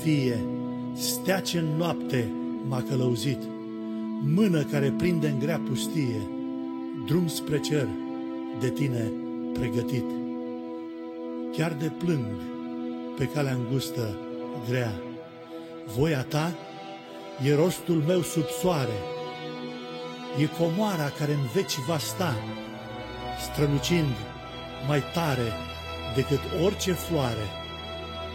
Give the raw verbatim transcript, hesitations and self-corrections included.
pustie, stea ce în noapte m-a călăuzit, mână care prinde în grea pustie, drum spre cer de tine pregătit. Chiar de plâng pe calea îngustă grea, voia ta e rostul meu sub soare, e comoara care în veci va sta, strălucind mai tare decât orice floare.